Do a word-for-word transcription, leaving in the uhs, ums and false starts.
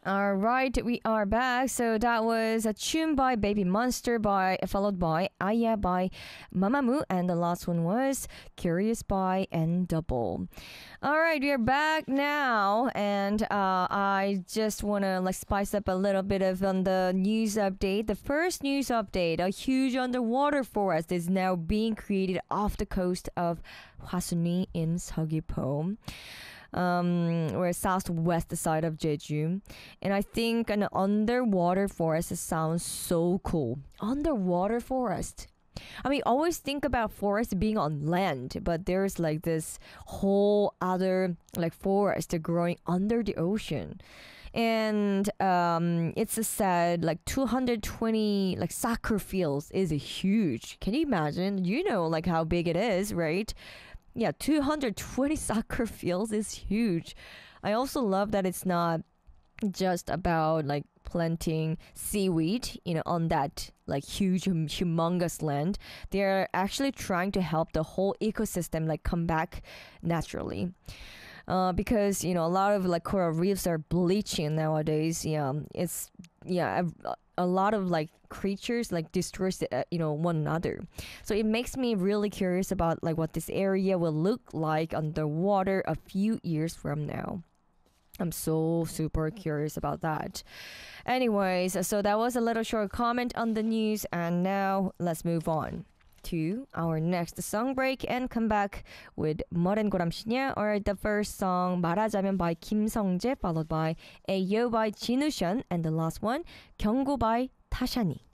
All right, we are back. So that was a tune by Baby Monster, by followed by Aya by Mamamoo, and the last one was Curious by N Double. All right, we are back now, and uh, I just want to like spice up a little bit of on the news update. The first news update: a huge underwater forest is now being created off the coast of Hwasuni in Seogwipo. Um, we're southwest side of Jeju, and I think an underwater forest sounds so cool. Underwater forest. I mean, always think about forest being on land, but there's like this whole other like forest growing under the ocean. And um, it's said like two hundred twenty like soccer fields is huge. Can you imagine? You know like how big it is, right? Yeah, two hundred twenty soccer fields is huge. I also love that it's not just about like planting seaweed, you know, on that like huge, hum- humongous land. They're actually trying to help the whole ecosystem like come back naturally. Uh, because you know a lot of like coral reefs are bleaching nowadays. Yeah, it's yeah a, a lot of like creatures like destroys uh, you know one another. So it makes me really curious about like what this area will look like underwater a few years from now. I'm so super curious about that. Anyways, so that was a little short comment on the news, and now let's move on to our next song break and come back with Modern 고람시냐, or the first song 말하자면 by Kim Sungjae, followed by Ayo by Jinushan, and the last one 경고 by Tashani.